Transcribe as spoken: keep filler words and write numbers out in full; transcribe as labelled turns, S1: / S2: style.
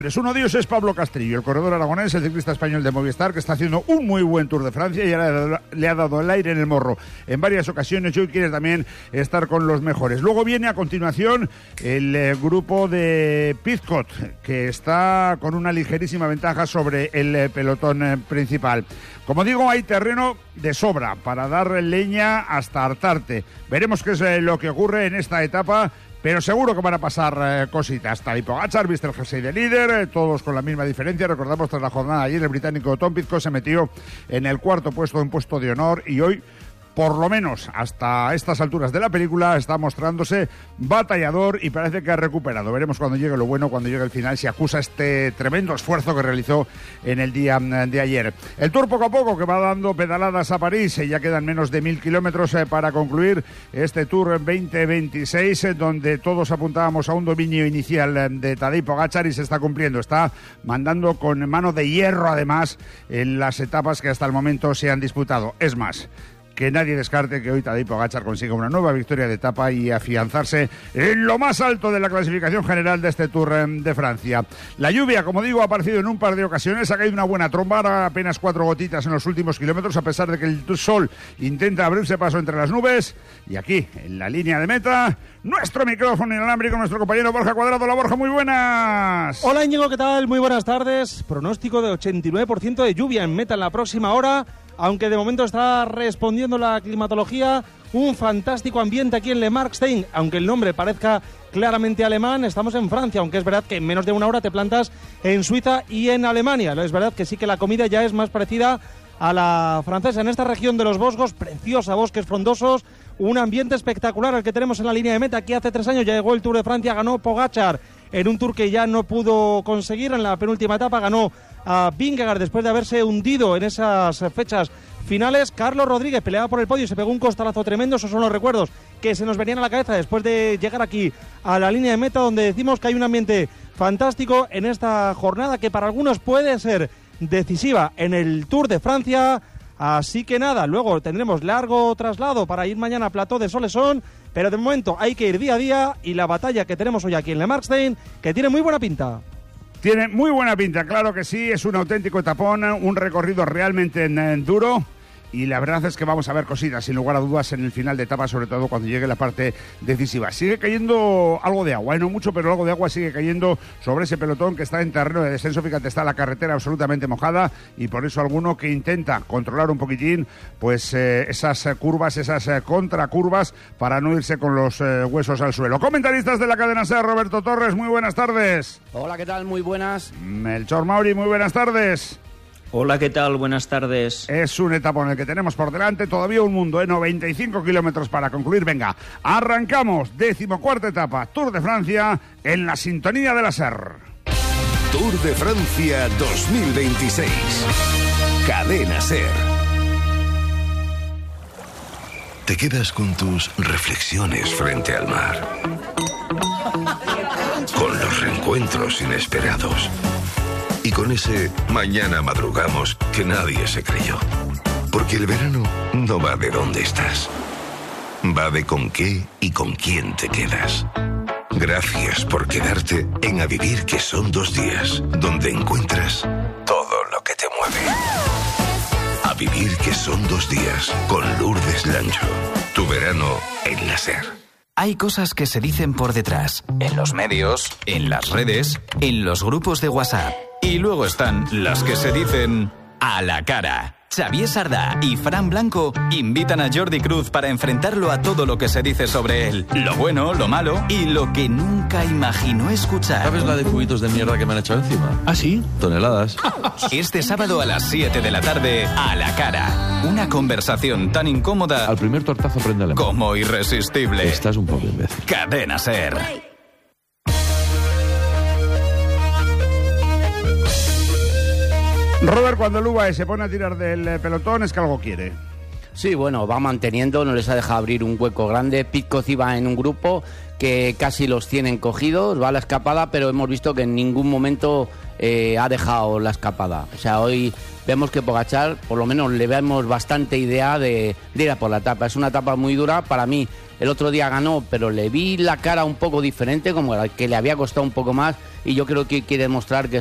S1: Uno de ellos es Pablo Castrillo, el corredor aragonés, el ciclista español de Movistar, que está haciendo un muy buen Tour de Francia y ahora le ha dado el aire en el morro en varias ocasiones y hoy quiere también estar con los mejores. Luego viene a continuación el eh, grupo de Pidcock, que está con una ligerísima ventaja sobre el eh, pelotón eh, principal. Como digo, hay terreno de sobra para dar leña hasta hartarte. Veremos qué es eh, lo que ocurre en esta etapa, pero seguro que van a pasar eh, cositas. Tadej Pogačar viste el jersey de líder, eh, todos con la misma diferencia. Recordamos, tras la jornada ayer, el británico Tom Pidcock se metió en el cuarto puesto, en puesto de honor, y hoy, por lo menos hasta estas alturas de la película, está mostrándose batallador y parece que ha recuperado. Veremos cuando llegue lo bueno, cuando llegue el final, si acusa este tremendo esfuerzo que realizó en el día de ayer. El Tour poco a poco que va dando pedaladas a París, eh, ya quedan menos de mil kilómetros eh, para concluir este Tour veinte veintiséis, eh, donde todos apuntábamos a un dominio inicial eh, de Tadej Pogačar y se está cumpliendo. Está mandando con mano de hierro, además, en las etapas que hasta el momento se han disputado. Es más, que nadie descarte que hoy Tadej Pogačar consiga una nueva victoria de etapa y afianzarse en lo más alto de la clasificación general de este Tour de Francia. La lluvia, como digo, ha aparecido en un par de ocasiones, ha caído una buena tromba, ahora apenas cuatro gotitas en los últimos kilómetros, a pesar de que el sol intenta abrirse paso entre las nubes. Y aquí, en la línea de meta, nuestro micrófono inalámbrico, nuestro compañero Borja Cuadrado. Hola, Borja, muy buenas.
S2: Hola, Íñigo, ¿qué tal? Muy buenas tardes. Pronóstico de ochenta y nueve por ciento de lluvia en meta en la próxima hora, aunque de momento está respondiendo la climatología. Un fantástico ambiente aquí en Le Markstein, aunque el nombre parezca claramente alemán. Estamos en Francia, aunque es verdad que en menos de una hora te plantas en Suiza y en Alemania. Es verdad que sí que la comida ya es más parecida a la francesa. En esta región de los Vosgos, preciosa, bosques frondosos, un ambiente espectacular el que tenemos en la línea de meta. Aquí hace tres años ya llegó el Tour de Francia, ganó Pogačar en un Tour que ya no pudo conseguir. En la penúltima etapa ganó a Vingegaard después de haberse hundido en esas fechas finales. Carlos Rodríguez peleaba por el podio y se pegó un costalazo tremendo. Esos son los recuerdos que se nos venían a la cabeza después de llegar aquí a la línea de meta, donde decimos que hay un ambiente fantástico en esta jornada que para algunos puede ser decisiva en el Tour de Francia. Así que nada, luego tendremos largo traslado para ir mañana a Plató de Solesón, pero de momento hay que ir día a día, y la batalla que tenemos hoy aquí en Le Markstein, que tiene muy buena pinta.
S1: Tiene muy buena pinta, claro que sí, es un auténtico etapón, un recorrido realmente en duro. Y la verdad es que vamos a ver cositas, sin lugar a dudas, en el final de etapa, sobre todo cuando llegue la parte decisiva. Sigue cayendo algo de agua, ¿eh? No mucho, pero algo de agua sigue cayendo sobre ese pelotón que está en terreno de descenso. Fíjate, está la carretera absolutamente mojada, y por eso alguno que intenta controlar un poquitín pues eh, esas curvas, esas eh, contracurvas, para no irse con los eh, huesos al suelo. Comentaristas de la cadena SER, Roberto Torres, muy buenas tardes.
S3: Hola, ¿qué tal? Muy buenas.
S1: Melchor Mauri, muy buenas tardes.
S4: Hola, ¿qué tal? Buenas tardes.
S1: Es un etapa en el que tenemos por delante todavía un mundo, ¿eh? noventa y cinco kilómetros para concluir. Venga, arrancamos. Decimocuarta etapa, Tour de Francia, en la sintonía de la SER.
S5: Tour de Francia dos mil veintiséis. Cadena SER. Te quedas con tus reflexiones frente al mar, con los reencuentros inesperados y con ese mañana madrugamos que nadie se creyó. Porque el verano no va de dónde estás, va de con qué y con quién te quedas. Gracias por quedarte en A Vivir, que son dos días, donde encuentras todo lo que te mueve. A Vivir, que son dos días, con Lourdes Lancho. Tu verano en la SER.
S6: Hay cosas que se dicen por detrás, en los medios, en las redes, en los grupos de WhatsApp. Y luego están las que se dicen a la cara. Xavier Sardá y Fran Blanco invitan a Jordi Cruz para enfrentarlo a todo lo que se dice sobre él. Lo bueno, lo malo y lo que nunca imaginó escuchar.
S7: ¿Sabes la de cubitos de mierda que me han echado encima?
S2: ¿Ah, sí?
S7: Toneladas.
S6: Este sábado a las siete de la tarde, a la cara. Una conversación tan incómoda...
S7: Al primer tortazo prende alemán.
S6: ...como irresistible.
S7: Estás un poco imbécil.
S6: Cadena SER.
S1: Robert, cuando el U A E se pone a tirar del pelotón es que algo quiere.
S3: Sí, bueno, va manteniendo, no les ha dejado abrir un hueco grande. Pidcock iba en un grupo que casi los tienen cogidos, va a la escapada, pero hemos visto que en ningún momento eh, ha dejado la escapada. O sea, hoy vemos que Pogačar, por lo menos le vemos bastante idea de, de ir a por la etapa. Es una etapa muy dura, para mí el otro día ganó, pero le vi la cara un poco diferente, como que le había costado un poco más, y yo creo que quiere demostrar que